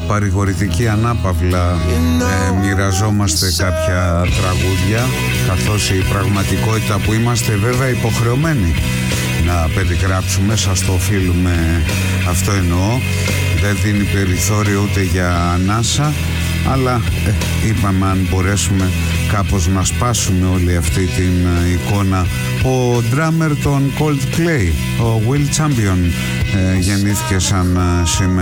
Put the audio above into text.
παρηγορητική ανάπαυλα μοιραζόμαστε κάποια τραγούδια, καθώς η πραγματικότητα που είμαστε βέβαια υποχρεωμένοι να περιγράψουμε, σας το οφείλουμε, αυτό εννοώ, δεν δίνει περιθώριο ούτε για ανάσα, αλλά είπαμε αν μπορέσουμε κάπως να σπάσουμε όλη αυτή την εικόνα. Ο drummer των Coldplay, ο Will Champion, γεννήθηκε σαν σήμερα.